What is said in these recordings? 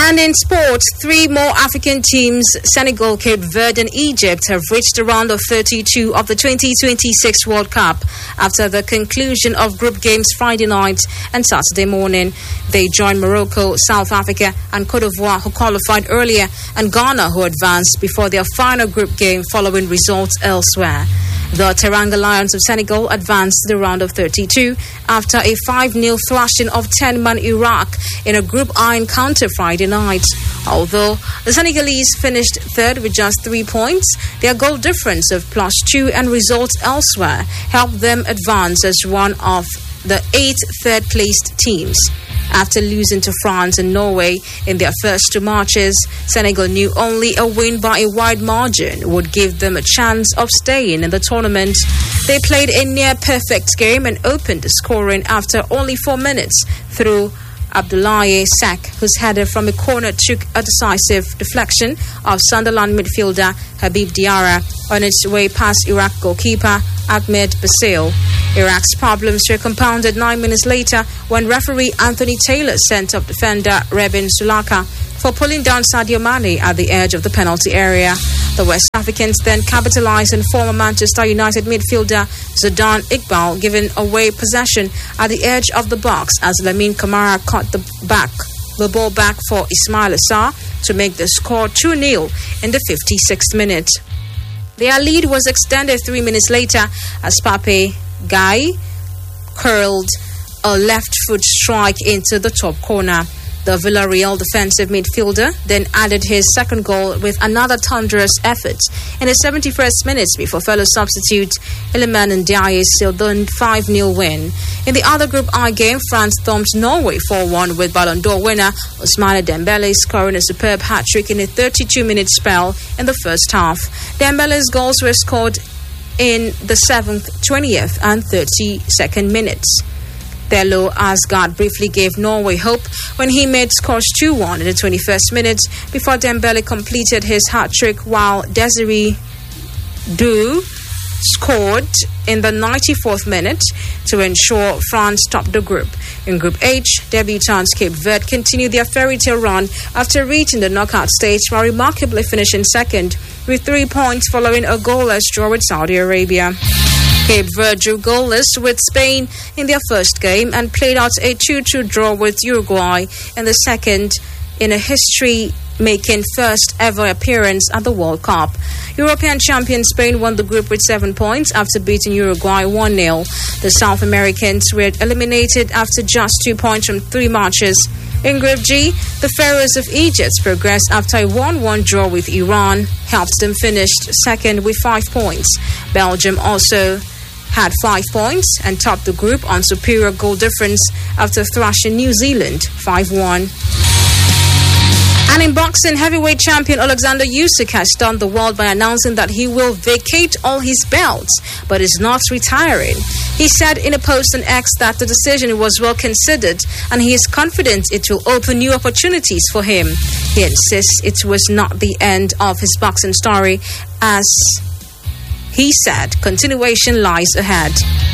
And in sports, 3 more African teams, Senegal, Cape Verde and Egypt, have reached the round of 32 of the 2026 World Cup after the conclusion of group games Friday night and Saturday morning. They joined Morocco, South Africa and Cote d'Ivoire, who qualified earlier, and Ghana, who advanced before their final group game following results elsewhere. The Teranga Lions of Senegal advanced to the round of 32 after a 5-0 thrashing of 10-man Iraq in a Group I encounter Friday night. Although the Senegalese finished third with just 3 points, their goal difference of +2 and results elsewhere helped them advance as one of the 8 third-placed teams. After losing to France and Norway in their first 2 matches, Senegal knew only a win by a wide margin would give them a chance of staying in the tournament. They played a near-perfect game and opened the scoring after only 4 minutes through Abdoulaye Seck, whose header from a corner took a decisive deflection of Sunderland midfielder Habib Diarra on its way past Iraq goalkeeper Ahmed Basil. Iraq's problems were compounded 9 minutes later when referee Anthony Taylor sent up defender Rebin Sulaka for pulling down Sadio Mane at the edge of the penalty area. The West Africans then capitalized on former Manchester United midfielder Zidane Iqbal giving away possession at the edge of the box as Lamine Camara caught the ball back for Ismail Assar to make the score 2-0 in the 56th minute. Their lead was extended 3 minutes later as Pape Guy curled a left foot strike into the top corner. The Villarreal defensive midfielder then added his second goal with another thunderous effort in the 71st minute before fellow substitute Iliman Ndiaye sealed the 5-0 win. In the other Group I game, France thumped Norway 4-1 with Ballon d'Or winner Ousmane Dembele scoring a superb hat-trick in a 32-minute spell in the first half. Dembele's goals were scored in the 7th, 20th and 32nd minutes. Thelo Asgard briefly gave Norway hope when he made scores 2-1 in the 21st minute before Dembele completed his hat-trick while Desiree Dou scored in the 94th minute to ensure France topped the group. In Group H, debutants Cape Verde continued their fairy tale run after reaching the knockout stage while remarkably finishing second with 3 points following a goalless draw with Saudi Arabia. Cape Verde drew goalless with Spain in their first game and played out a 2-2 draw with Uruguay in the second in a history-making first ever appearance at the World Cup. European champion Spain won the group with 7 points after beating Uruguay 1-0. The South Americans were eliminated after just 2 points from 3 matches. In Group G, the Pharaohs of Egypt progressed after a 1-1 draw with Iran, helped them finish second with 5 points. Belgium also had 5 points and topped the group on superior goal difference after thrashing New Zealand 5-1. And in boxing, heavyweight champion Alexander Usyk has stunned the world by announcing that he will vacate all his belts, but is not retiring. He said in a post on X that the decision was well considered and he is confident it will open new opportunities for him. He insists it was not the end of his boxing story, as he said continuation lies ahead.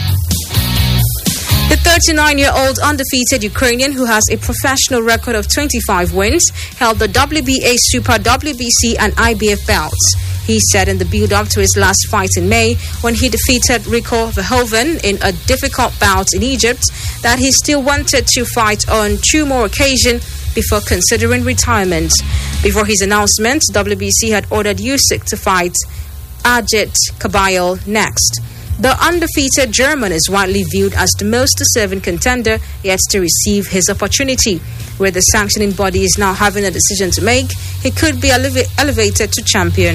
The 39-year-old undefeated Ukrainian, who has a professional record of 25 wins, held the WBA, Super WBC and IBF belts. He said in the build-up to his last fight in May, when he defeated Rico Verhoeven in a difficult bout in Egypt, that he still wanted to fight on 2 more occasions before considering retirement. Before his announcement, WBC had ordered Usyk to fight Ajit Kabayel next. The undefeated German is widely viewed as the most deserving contender yet to receive his opportunity. Where the sanctioning body is now having a decision to make, he could be elevated to champion.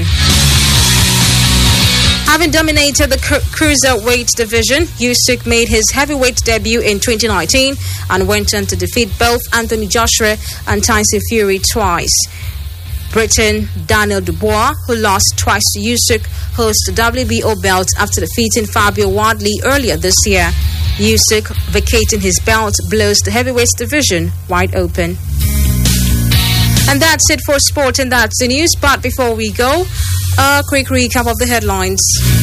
Having dominated the cruiserweight division, Usyk made his heavyweight debut in 2019 and went on to defeat both Anthony Joshua and Tyson Fury twice. Britain Daniel Dubois, who lost twice to Usyk, holds the WBO belt after defeating Fabio Wardley earlier this year. Usyk vacating his belt blows the heavyweight division wide open. And that's it for sport and that's the news. But before we go, a quick recap of the headlines.